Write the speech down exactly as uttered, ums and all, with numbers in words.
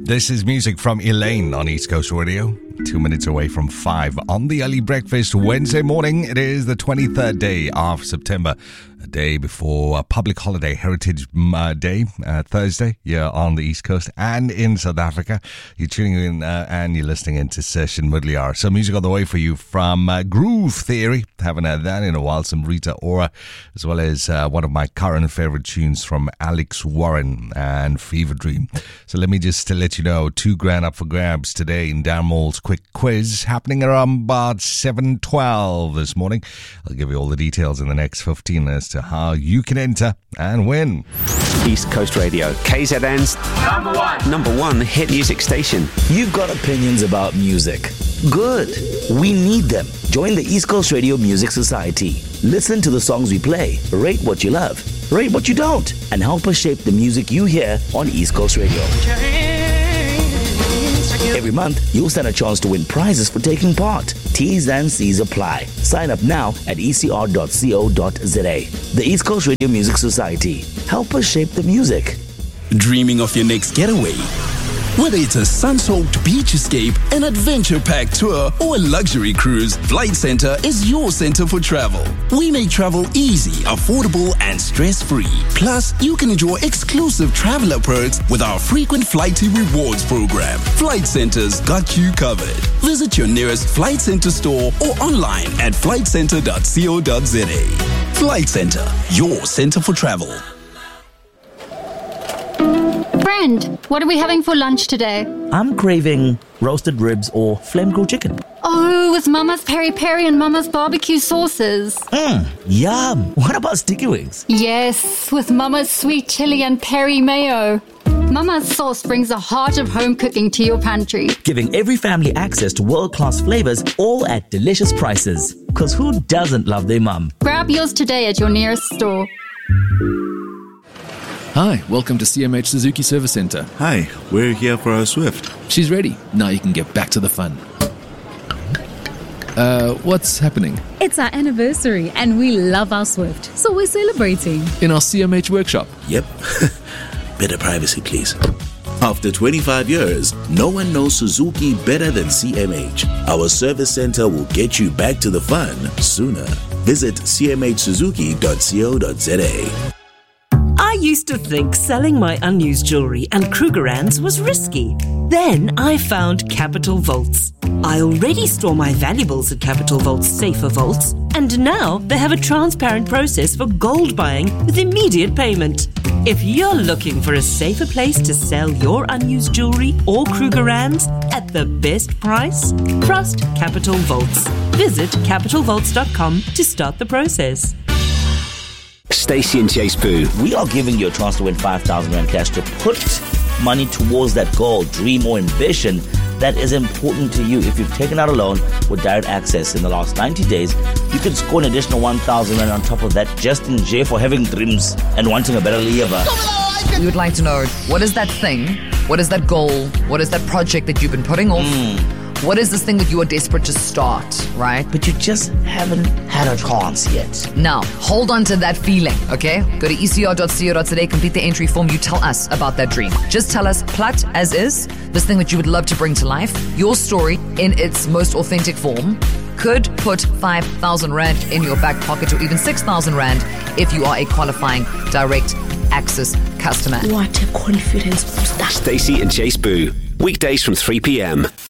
This is music from Elaine on East Coast Radio. Two minutes away from five on the early breakfast Wednesday morning. It is the twenty-third day of September, a day before a public holiday, Heritage uh, Day, uh, Thursday, here on the East Coast and in South Africa. You're tuning in uh, and you're listening into Session Mudliar. Some music on the way for you from uh, Groove Theory. Haven't had that in a while. Some Rita Ora, as well as uh, one of my current favorite tunes from Alex Warren and Fever Dream. So let me just uh, let you know, two grand up for grabs today in Dan Moll's quick quiz happening around about seven twelve this morning. I'll give you all the details in the next fifteen as to how you can enter and win. East Coast Radio, K Z N's number one, number one hit music station. You've got opinions about music. Good. We need them. Join the East Coast Radio Music Society. Listen to the songs we play. Rate what you love. Rate what you don't. And help us shape the music you hear on East Coast Radio. Every month, you'll stand a chance to win prizes for taking part. T's and C's apply. Sign up now at e c r dot co dot z a. The East Coast Radio Music Society. Help us shape the music. Dreaming of your next getaway? Whether it's a sun-soaked beach escape, an adventure-packed tour, or a luxury cruise, Flight Centre is your center for travel. We make travel easy, affordable, and stress-free. Plus, you can enjoy exclusive traveler perks with our frequent Flighty Rewards program. Flight Centre's got you covered. Visit your nearest Flight Centre store or online at flight centre dot co dot z a. Flight Centre, your center for travel. Friend, what are we having for lunch today? I'm craving roasted ribs or flame-grilled chicken. Oh, with Mama's peri peri and Mama's barbecue sauces. Mmm, yum. What about sticky wings? Yes, with Mama's sweet chili and peri mayo. Mama's sauce brings the heart of home cooking to your pantry. Giving every family access to world-class flavors, all at delicious prices. Because who doesn't love their mum? Grab yours today at your nearest store. Hi, welcome to C M H Suzuki Service Center. Hi, we're here for our Swift. She's ready. Now you can get back to the fun. Uh, what's happening? It's our anniversary and we love our Swift, so we're celebrating. In our C M H workshop? Yep. Better privacy, please. After twenty-five years, no one knows Suzuki better than C M H. Our service center will get you back to the fun sooner. Visit c m h suzuki dot co dot z a. I used to think selling my unused jewelry and Krugerrands was risky. Then I found Capital Vaults. I already store my valuables at Capital Vaults Safer Vaults, and now they have a transparent process for gold buying with immediate payment. If you're looking for a safer place to sell your unused jewelry or Krugerrands at the best price, trust Capital Vaults. Visit capital vaults dot com to start the process. Stacey and Chase Boo. We are giving you a chance to win five thousand rand cash to put money towards that goal, dream, or ambition that is important to you. If you've taken out a loan with direct access in the last ninety days, you can score an additional one thousand rand on top of that just in jail for having dreams and wanting a better life. We would like to know, what is that thing? What is that goal? What is that project that you've been putting off? Mm. What is this thing that you are desperate to start, right? But you just haven't had a chance yet. Now, hold on to that feeling, okay? Go to e c r dot co dot z a, complete the entry form. You tell us about that dream. Just tell us, plat as is, this thing that you would love to bring to life, your story in its most authentic form. Could put five thousand rand in your back pocket or even six thousand rand if you are a qualifying direct access customer. What a confidence booster. Stacey and Chase Boo. Weekdays from three p.m.